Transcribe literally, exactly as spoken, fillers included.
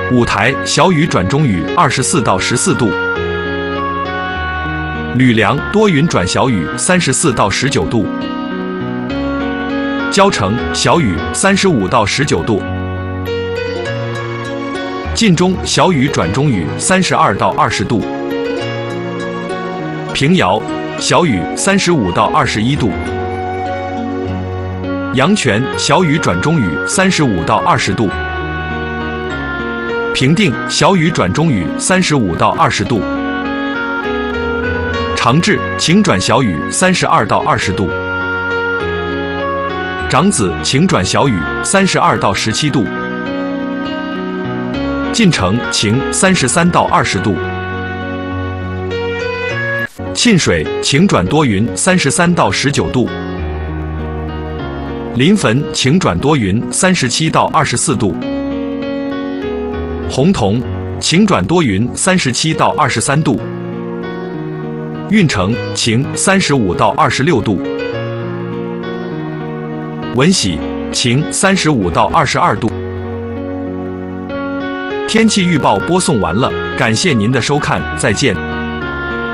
五台小雨转中雨，二十四到十四度。吕梁多云转小雨，三十四到十九度。交城小雨，三十五到十九度。晋中小雨转中雨，三十二到二十度。平遥小雨，三十五到二十一度。阳泉小雨转中雨，三十五到二十度。平定小雨转中雨，三十五到二十度。长治晴转小雨，三十二到二十度。长子晴转小雨，三十二到十七度。晋城晴，三十三到二十度。沁水晴转多云，三十三到十九度。临汾晴转多云，三十七到二十四度。洪洞晴转多云，三十七到二十三度。运城晴，三十五到二十六度。闻喜晴，三十五到二十二度。天气预报播送完了，感谢您的收看，再见。